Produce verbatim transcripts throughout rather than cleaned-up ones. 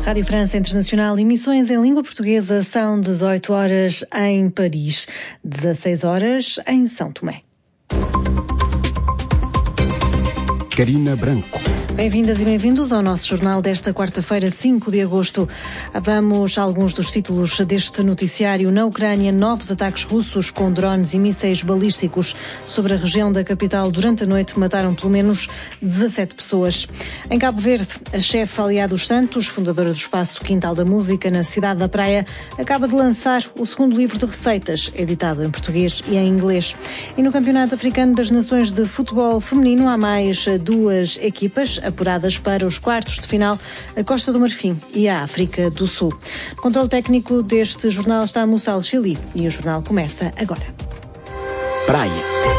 Rádio França Internacional, emissões em língua portuguesa, são dezoito horas em Paris, dezasseis horas em São Tomé. Karina Branco. Bem-vindas e bem-vindos ao nosso jornal desta quarta-feira, cinco de agosto. Vamos a alguns dos títulos deste noticiário. Na Ucrânia, novos ataques russos com drones e mísseis balísticos sobre a região da capital durante a noite mataram pelo menos dezassete pessoas. Em Cabo Verde, a chefe Aliá dos Santos, fundadora do espaço Quintal da Música na cidade da Praia, acaba de lançar o segundo livro de receitas, editado em português e em inglês. E no Campeonato Africano das Nações de Futebol Feminino há mais duas equipas apuradas para os quartos de final, a Costa do Marfim e a África do Sul. O controle técnico deste jornal está a Mussal Chili e o jornal começa agora. Praia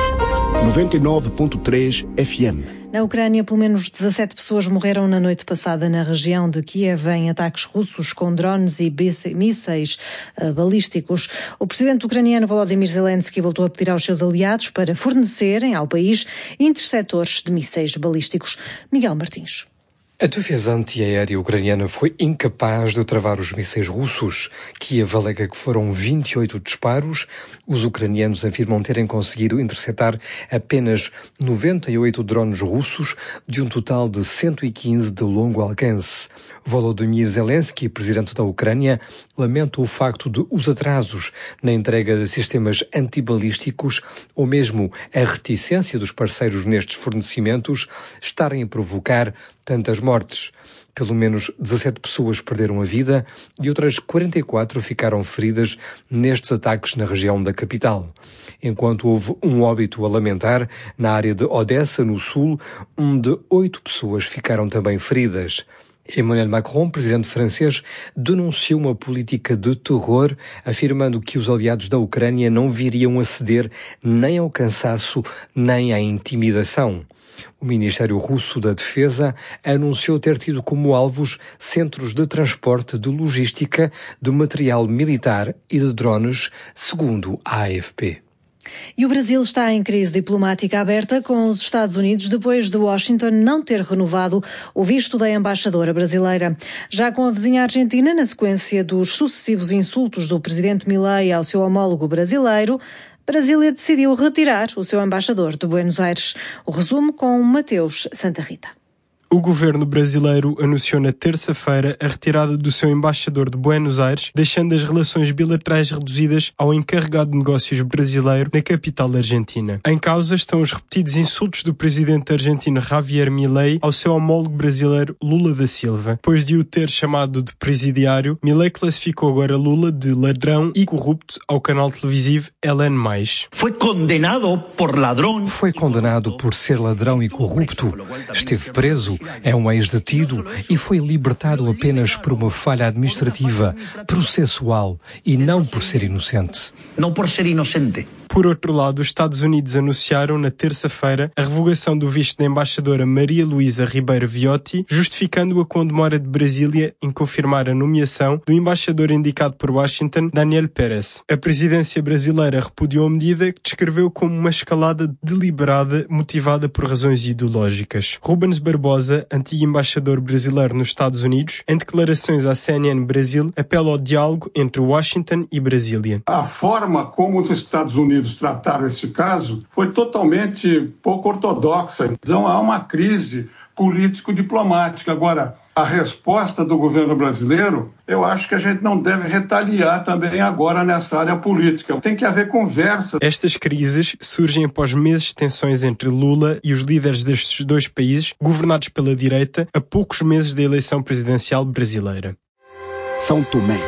noventa e nove ponto três F M. Na Ucrânia, pelo menos dezassete pessoas morreram na noite passada na região de Kiev em ataques russos com drones e mísseis uh, balísticos. O presidente ucraniano Volodymyr Zelensky voltou a pedir aos seus aliados para fornecerem ao país interceptores de mísseis balísticos. Miguel Martins. A defesa antiaérea ucraniana foi incapaz de travar os mísseis russos. Kiev alega que foram vinte e oito disparos. Os ucranianos afirmam terem conseguido interceptar apenas noventa e oito drones russos, de um total de cento e quinze de longo alcance. Volodymyr Zelensky, presidente da Ucrânia, lamenta o facto de os atrasos na entrega de sistemas antibalísticos ou mesmo a reticência dos parceiros nestes fornecimentos estarem a provocar tantas mortes. Pelo menos dezassete pessoas perderam a vida e outras quarenta e quatro ficaram feridas nestes ataques na região da capital. Enquanto houve um óbito a lamentar na área de Odessa, no sul, onde oito pessoas ficaram também feridas. Emmanuel Macron, presidente francês, denunciou uma política de terror, afirmando que os aliados da Ucrânia não viriam a ceder nem ao cansaço, nem à intimidação. O Ministério Russo da Defesa anunciou ter tido como alvos centros de transporte de logística, de material militar e de drones, segundo a A F P. E o Brasil está em crise diplomática aberta com os Estados Unidos depois de Washington não ter renovado o visto da embaixadora brasileira. Já com a vizinha Argentina, na sequência dos sucessivos insultos do presidente Milei ao seu homólogo brasileiro, Brasília decidiu retirar o seu embaixador de Buenos Aires. O resumo com Mateus Santa Rita. O governo brasileiro anunciou na terça-feira a retirada do seu embaixador de Buenos Aires, deixando as relações bilaterais reduzidas ao encarregado de negócios brasileiro na capital argentina. Em causa estão os repetidos insultos do presidente argentino Javier Milei ao seu homólogo brasileiro Lula da Silva. Depois de o ter chamado de presidiário, Milei classificou agora Lula de ladrão e corrupto ao canal televisivo L N mais. Foi condenado por ladrão. Foi condenado por ser ladrão e corrupto. Esteve preso. É um ex-detido e foi libertado apenas por uma falha administrativa, processual e não por ser inocente. Não por ser inocente. Por outro lado, os Estados Unidos anunciaram na terça-feira a revogação do visto da embaixadora Maria Luísa Ribeiro Viotti, justificando-a com a demora de Brasília em confirmar a nomeação do embaixador indicado por Washington, Daniel Pérez. A presidência brasileira repudiou a medida, que descreveu como uma escalada deliberada motivada por razões ideológicas. Rubens Barbosa, antigo embaixador brasileiro nos Estados Unidos, em declarações à C N N Brasil, apela ao diálogo entre Washington e Brasília. A forma como os Estados Unidos trataram esse caso foi totalmente pouco ortodoxa. Então há uma crise político-diplomática. Agora, a resposta do governo brasileiro, eu acho que a gente não deve retaliar também agora nessa área política. Tem que haver conversa. Estas crises surgem após meses de tensões entre Lula e os líderes destes dois países, governados pela direita, a poucos meses da eleição presidencial brasileira. São Tomé,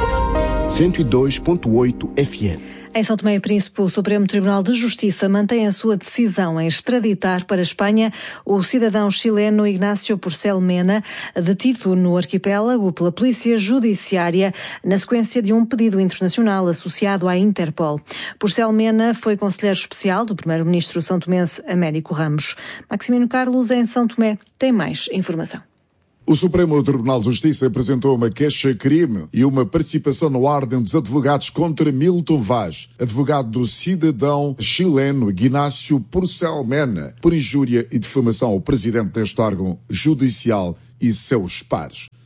cento e dois ponto oito F M. Em São Tomé e Príncipe, o Supremo Tribunal de Justiça mantém a sua decisão em extraditar para a Espanha o cidadão chileno Ignacio Porcel Mena, detido no arquipélago pela Polícia Judiciária, na sequência de um pedido internacional associado à Interpol. Porcel Mena foi conselheiro especial do primeiro-ministro são-tomense Américo Ramos. Maximino Carlos, em São Tomé, tem mais informação. O Supremo Tribunal de Justiça apresentou uma queixa-crime e uma participação na ordem dos advogados contra Milton Vaz, advogado do cidadão chileno Ignacio Porcel Mena, por injúria e difamação ao presidente deste órgão judicial e seus pares.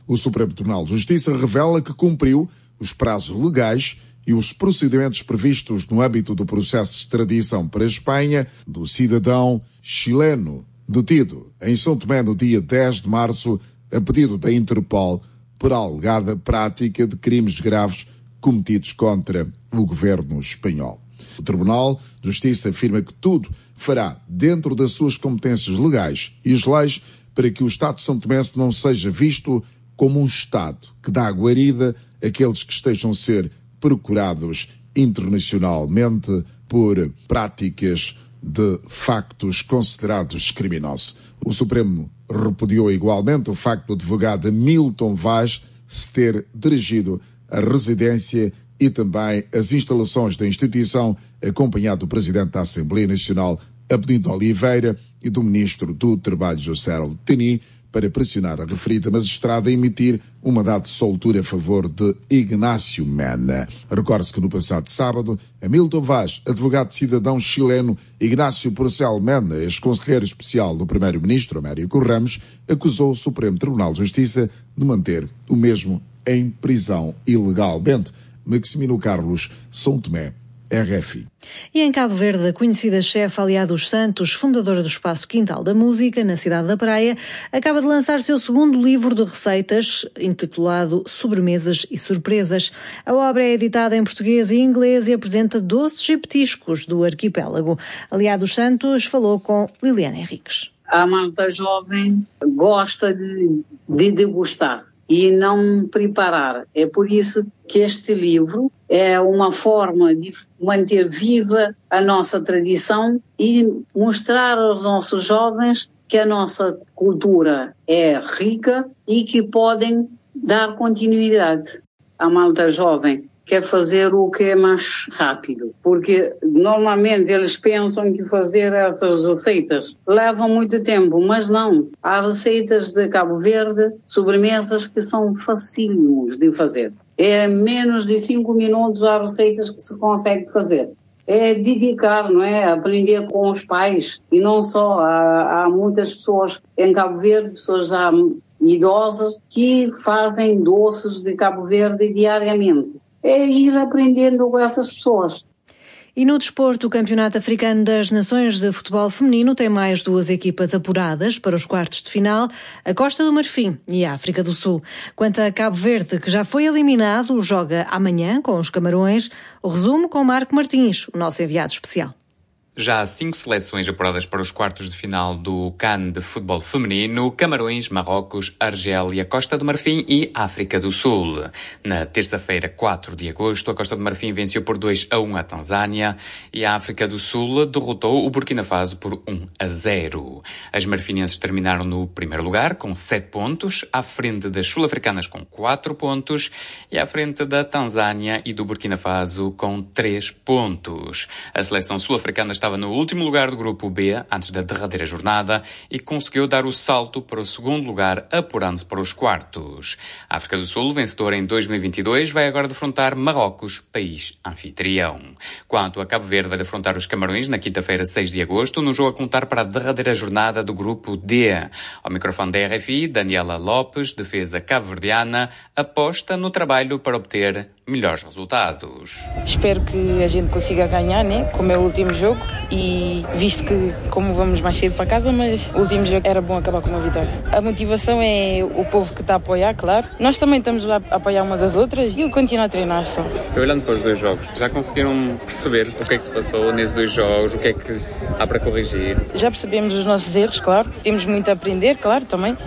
O Supremo Tribunal de Justiça revela que cumpriu os prazos legais e os procedimentos previstos no âmbito do processo de extradição para a Espanha do cidadão chileno detido em São Tomé no dia dez de março a pedido da Interpol por alegada prática de crimes graves cometidos contra o governo espanhol. O Tribunal de Justiça afirma que tudo fará dentro das suas competências legais e as leis para que o Estado de São Tomé não seja visto como um Estado que dá guarida àqueles que estejam a ser procurados internacionalmente por práticas de factos considerados criminosos. O Supremo repudiou igualmente o facto do advogado Milton Vaz se ter dirigido à residência e também às instalações da instituição, acompanhado do Presidente da Assembleia Nacional, Abdindo Oliveira, e do Ministro do Trabalho, José Tini, para pressionar a referida magistrada a emitir um mandado de soltura a favor de Ignácio Mena. Recorde-se que no passado sábado, Hamilton Vaz, advogado cidadão chileno, Ignácio Porcel Mena, ex-conselheiro especial do Primeiro-Ministro Américo Ramos, acusou o Supremo Tribunal de Justiça de manter o mesmo em prisão ilegalmente. Maximino Carlos, São Tomé, R F I. E em Cabo Verde, a conhecida chefe Aliá dos Santos, fundadora do Espaço Quintal da Música, na cidade da Praia, acaba de lançar seu segundo livro de receitas, intitulado Sobremesas e Surpresas. A obra é editada em português e inglês e apresenta doces e petiscos do arquipélago. Aliá dos Santos falou com Liliana Henriques. A malta jovem gosta de, de degustar e não preparar. É por isso que este livro é uma forma de manter viva a nossa tradição e mostrar aos nossos jovens que a nossa cultura é rica e que podem dar continuidade. A malta jovem quer fazer o que é mais rápido, porque normalmente eles pensam que fazer essas receitas leva muito tempo, mas não. Há receitas de Cabo Verde, sobremesas que são facílimos de fazer. É menos de cinco minutos há receitas que se consegue fazer. É dedicar, não é? Aprender com os pais e não só. Há, há muitas pessoas em Cabo Verde, pessoas já idosas, que fazem doces de Cabo Verde diariamente. É ir aprendendo com essas pessoas. E no desporto, o Campeonato Africano das Nações de Futebol Feminino tem mais duas equipas apuradas para os quartos de final, a Costa do Marfim e a África do Sul. Quanto a Cabo Verde, que já foi eliminado, joga amanhã com os Camarões. O resumo com Marco Martins, o nosso enviado especial. Já há cinco seleções apuradas para os quartos de final do CAN de futebol feminino: Camarões, Marrocos, Argélia, Costa do Marfim e África do Sul. Na terça-feira, quatro de agosto, a Costa do Marfim venceu por dois a um a Tanzânia e a África do Sul derrotou o Burkina Faso por um a zero. As marfinenses terminaram no primeiro lugar com sete pontos, à frente das sul-africanas com quatro pontos e à frente da Tanzânia e do Burkina Faso com três pontos. A seleção sul-africana está Estava no último lugar do grupo B, antes da derradeira jornada, e conseguiu dar o salto para o segundo lugar, apurando-se para os quartos. A África do Sul, vencedora em dois mil e vinte e dois, vai agora defrontar Marrocos, país anfitrião. Quanto a Cabo Verde, vai defrontar os Camarões na quinta-feira, seis de agosto, no jogo a contar para a derradeira jornada do grupo D. Ao microfone da R F I, Daniela Lopes, defesa cabo-verdiana, aposta no trabalho para obter melhores resultados. Espero que a gente consiga ganhar, né? Como é o último jogo. E visto que, como vamos mais cedo para casa, mas o último jogo era bom acabar com uma vitória. A motivação é o povo que está a apoiar, claro. Nós também estamos a apoiar umas das outras e continuar a treinar só. E olhando para os dois jogos, já conseguiram perceber o que é que se passou nesses dois jogos, o que é que há para corrigir? Já percebemos os nossos erros, claro. Temos muito a aprender, claro, também.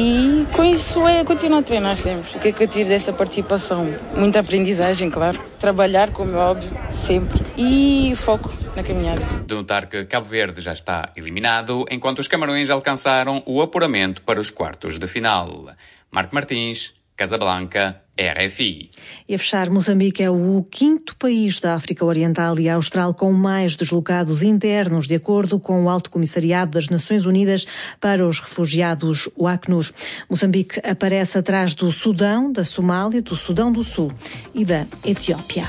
E com isso é continuar a treinar sempre. O que é que eu tiro dessa participação? Muita aprendizagem, claro. Trabalhar, como é óbvio, sempre. E foco na caminhada. De notar que Cabo Verde já está eliminado, enquanto os Camarões alcançaram o apuramento para os quartos de final. Marco Martins, Casablanca, R F I. E a fechar, Moçambique é o quinto país da África Oriental e Austral com mais deslocados internos, de acordo com o Alto Comissariado das Nações Unidas para os Refugiados, o ACNUR. Moçambique aparece atrás do Sudão, da Somália, do Sudão do Sul e da Etiópia.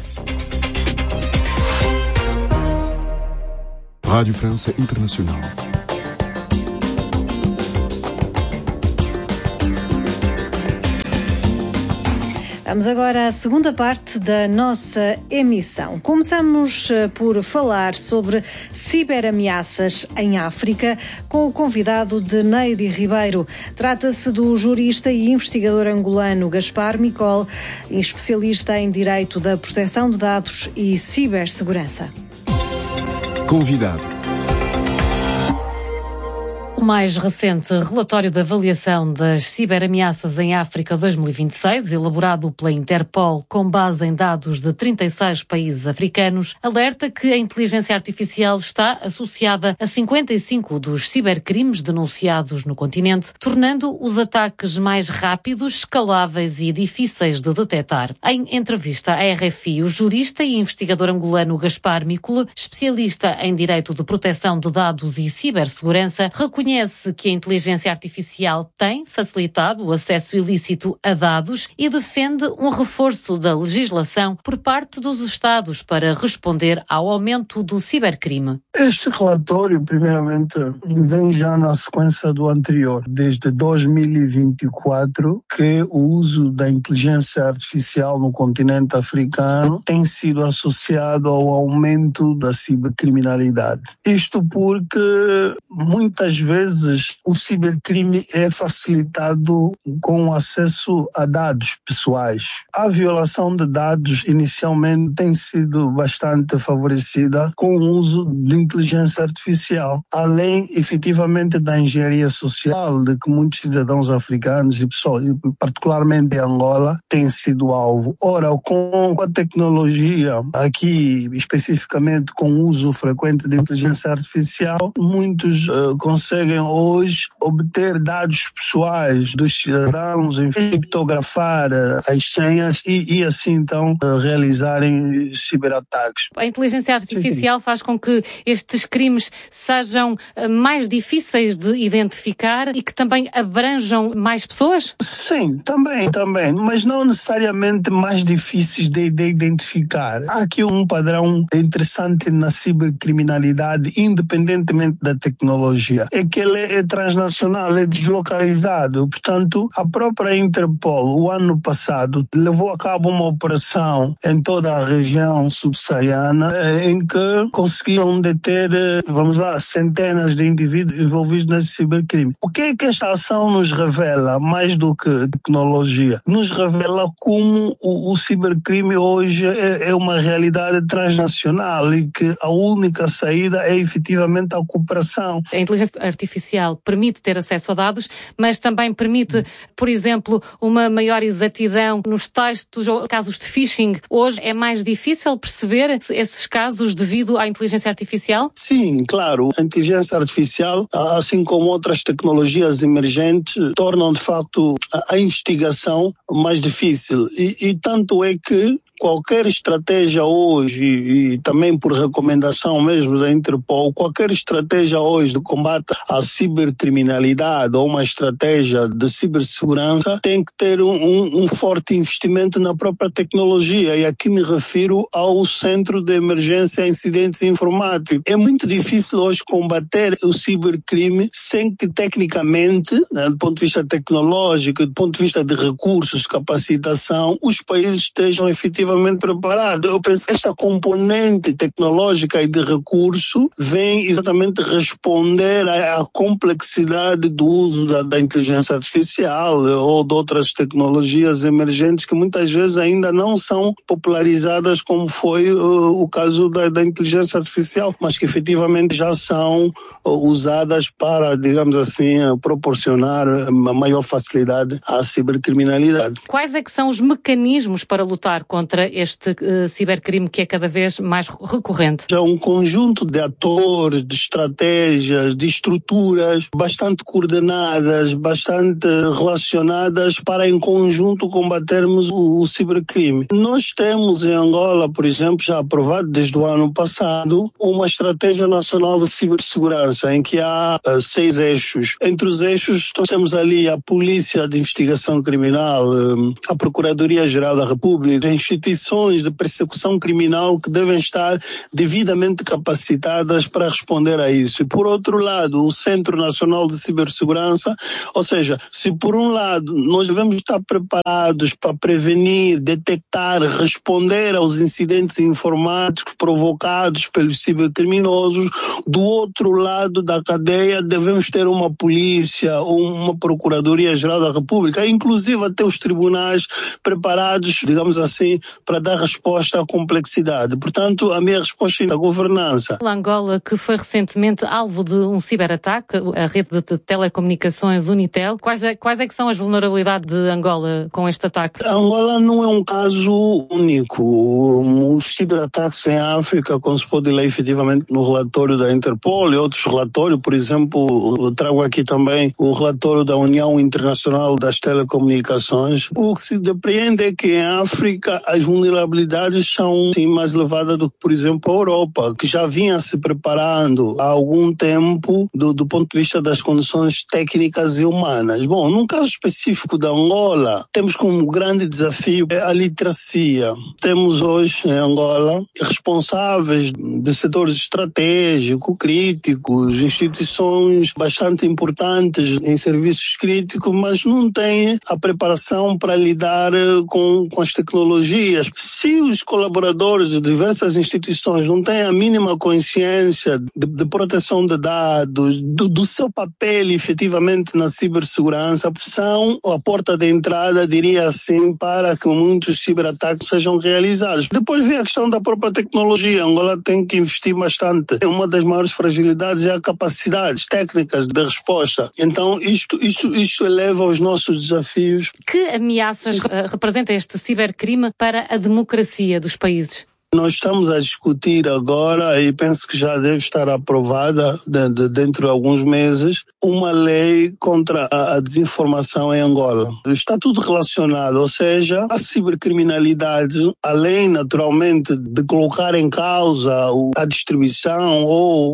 Rádio França Internacional. Vamos agora à segunda parte da nossa emissão. Começamos por falar sobre ciberameaças em África com o convidado de Neide Ribeiro. Trata-se do jurista e investigador angolano Gaspar Micol, especialista em direito da proteção de dados e cibersegurança. Convidado. O mais recente relatório de avaliação das ciberameaças em África dois mil e vinte e seis, elaborado pela Interpol com base em dados de trinta e seis países africanos, alerta que a inteligência artificial está associada a cinquenta e cinco dos cibercrimes denunciados no continente, tornando os ataques mais rápidos, escaláveis e difíceis de detectar. Em entrevista à R F I, o jurista e investigador angolano Gaspar Micol, especialista em direito de proteção de dados e cibersegurança, reconhece Reconhece que a inteligência artificial tem facilitado o acesso ilícito a dados e defende um reforço da legislação por parte dos Estados para responder ao aumento do cibercrime. Este relatório, primeiramente, vem já na sequência do anterior, desde dois mil e vinte e quatro, que o uso da inteligência artificial no continente africano tem sido associado ao aumento da cibercriminalidade. Isto porque muitas vezes vezes o cibercrime é facilitado com o acesso a dados pessoais. A violação de dados inicialmente tem sido bastante favorecida com o uso de inteligência artificial, além efetivamente da engenharia social de que muitos cidadãos africanos e pessoas, particularmente em Angola, têm sido alvo. Ora, com a tecnologia, aqui especificamente com o uso frequente de inteligência artificial, muitos uh, conseguem hoje obter dados pessoais dos cidadãos, enfim, criptografar as senhas e, e assim então realizarem ciberataques. A inteligência artificial sim, sim. faz com que estes crimes sejam mais difíceis de identificar e que também abranjam mais pessoas? Sim, também, também, mas não necessariamente mais difíceis de, de identificar. Há aqui um padrão interessante na cibercriminalidade, independentemente da tecnologia. É que ele é transnacional, é deslocalizado. Portanto, a própria Interpol, o ano passado, levou a cabo uma operação em toda a região subsaariana em que conseguiram deter, vamos lá, centenas de indivíduos envolvidos nesse cibercrime. O que é que esta ação nos revela, mais do que tecnologia? Nos revela como o, o cibercrime hoje é, é uma realidade transnacional e que a única saída é efetivamente a cooperação. A inteligência artificial permite ter acesso a dados, mas também permite, por exemplo, uma maior exatidão nos textos ou casos de phishing. Hoje é mais difícil perceber esses casos devido à inteligência artificial? Sim, claro. A inteligência artificial, assim como outras tecnologias emergentes, tornam de facto a investigação mais difícil. E, e tanto é que qualquer estratégia hoje, e também por recomendação mesmo da Interpol, qualquer estratégia hoje de combate à cibercriminalidade ou uma estratégia de cibersegurança tem que ter um, um, um forte investimento na própria tecnologia. E aqui me refiro ao Centro de Emergência e Incidentes Informáticos. É muito difícil hoje combater o cibercrime sem que tecnicamente, né, do ponto de vista tecnológico, do ponto de vista de recursos, capacitação, os países estejam efetivamente preparado. Eu penso que esta componente tecnológica e de recurso vem exatamente responder à, à complexidade do uso da, da inteligência artificial ou de outras tecnologias emergentes que muitas vezes ainda não são popularizadas como foi uh, o caso da, da inteligência artificial, mas que efetivamente já são uh, usadas para, digamos assim, uh, proporcionar uma maior facilidade à cibercriminalidade. Quais é que são os mecanismos para lutar contra este uh, cibercrime que é cada vez mais recorrente? É um conjunto de atores, de estratégias, de estruturas bastante coordenadas, bastante relacionadas para em conjunto combatermos o, o cibercrime. Nós temos em Angola, por exemplo, já aprovado desde o ano passado, uma estratégia nacional de cibersegurança em que há uh, seis eixos. Entre os eixos temos ali a Polícia de Investigação Criminal, uh, a Procuradoria-Geral da República, a Instituição instituições de persecução criminal que devem estar devidamente capacitadas para responder a isso. E por outro lado, o Centro Nacional de Cibersegurança, ou seja, se por um lado nós devemos estar preparados para prevenir, detectar, responder aos incidentes informáticos provocados pelos cibercriminosos, do outro lado da cadeia devemos ter uma polícia ou uma Procuradoria-Geral da República, inclusive até os tribunais preparados, digamos assim, para dar resposta à complexidade. Portanto, a minha resposta é a governança. A Angola, que foi recentemente alvo de um ciberataque, a rede de telecomunicações Unitel, quais é, quais é que são as vulnerabilidades de Angola com este ataque? A Angola não é um caso único. Os ciberataques em África, como se pode ler efetivamente no relatório da Interpol e outros relatórios, por exemplo, eu trago aqui também o relatório da União Internacional das Telecomunicações. O que se depreende é que em África as vulnerabilidades são sim, mais elevadas do que, por exemplo, a Europa, que já vinha se preparando há algum tempo do, do ponto de vista das condições técnicas e humanas. Bom, num caso específico da Angola, temos como grande desafio a literacia. Temos hoje em Angola responsáveis de setores estratégicos, críticos, instituições bastante importantes em serviços críticos, mas não têm a preparação para lidar com, com as tecnologias. Se os colaboradores de diversas instituições não têm a mínima consciência de, de proteção de dados, do, do seu papel efetivamente na cibersegurança, são a porta de entrada, diria assim, para que muitos ciberataques sejam realizados. Depois vem a questão da própria tecnologia. A Angola tem que investir bastante. Uma das maiores fragilidades é a capacidade técnicas de resposta. Então, isto, isto, isto eleva os nossos desafios. Que ameaças Sim. representa este cibercrime para a democracia dos países? Nós estamos a discutir agora, e penso que já deve estar aprovada de, de, dentro de alguns meses, uma lei contra a, a desinformação em Angola. Está tudo relacionado, ou seja, a cibercriminalidade, além naturalmente de colocar em causa a distribuição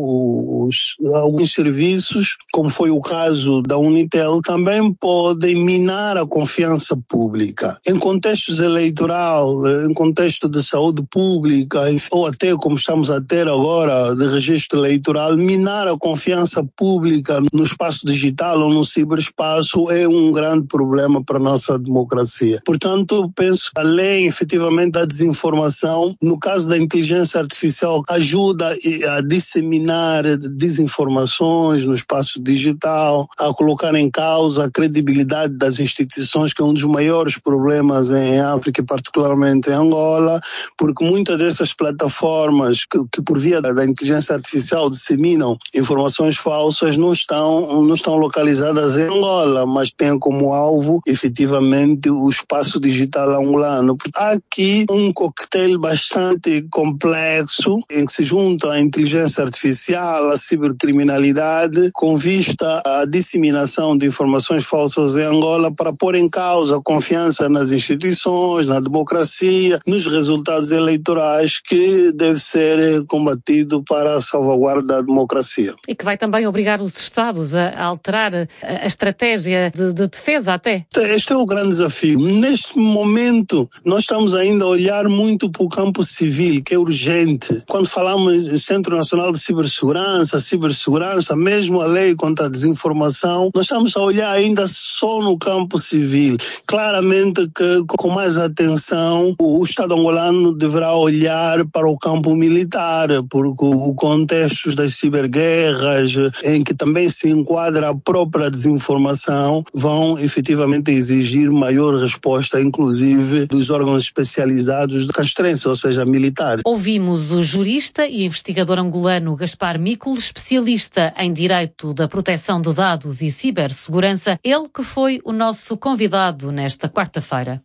ou os, alguns serviços, como foi o caso da Unitel, também podem minar a confiança pública. Em contextos eleitoral, em contexto de saúde pública, ou até como estamos a ter agora de registro eleitoral, minar a confiança pública no espaço digital ou no ciberespaço é um grande problema para a nossa democracia. Portanto, penso que além efetivamente da desinformação, no caso da inteligência artificial, ajuda a disseminar desinformações no espaço digital, a colocar em causa a credibilidade das instituições, que é um dos maiores problemas em África e particularmente em Angola, porque muitas dessas plataformas que, que por via da, da inteligência artificial disseminam informações falsas não estão, não estão localizadas em Angola, mas têm como alvo efetivamente o espaço digital angolano. Há aqui um coquetel bastante complexo em que se junta a inteligência artificial, a cibercriminalidade, com vista à disseminação de informações falsas em Angola para pôr em causa a confiança nas instituições, na democracia, nos resultados eleitorais, que deve ser combatido para a salvaguarda da democracia. E que vai também obrigar os Estados a alterar a, a estratégia de, de defesa até. Este é o grande desafio. Neste momento, nós estamos ainda a olhar muito para o campo civil, que é urgente. Quando falamos em Centro Nacional de Cibersegurança, cibersegurança, mesmo a lei contra a desinformação, nós estamos a olhar ainda só no campo civil. Claramente que, com mais atenção, o Estado angolano deverá olhar para o campo militar, porque o contexto das ciberguerras, em que também se enquadra a própria desinformação, vão efetivamente exigir maior resposta, inclusive dos órgãos especializados de castrense, ou seja, militar. Ouvimos o jurista e investigador angolano Gaspar Mikl, especialista em direito da proteção de dados e cibersegurança, ele que foi o nosso convidado nesta quarta-feira.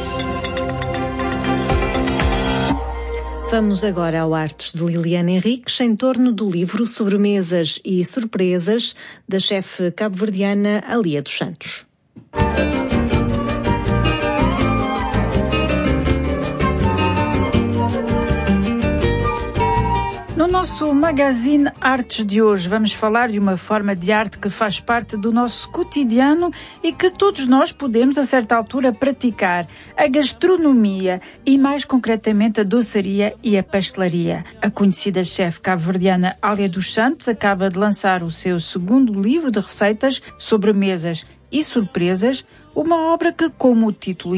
Vamos agora ao Artes de Liliana Henriques, em torno do livro Sobremesas e Surpresas, da chefe cabo-verdiana Alia dos Santos. No nosso nosso Magazine Artes de hoje. Vamos falar de uma forma de arte que faz parte do nosso cotidiano e que todos nós podemos, a certa altura, praticar. A gastronomia e, mais concretamente, a doçaria e a pastelaria. A conhecida chefe cabo-verdiana Alia dos Santos acaba de lançar o seu segundo livro de receitas, sobremesas e surpresas, uma obra que, como o título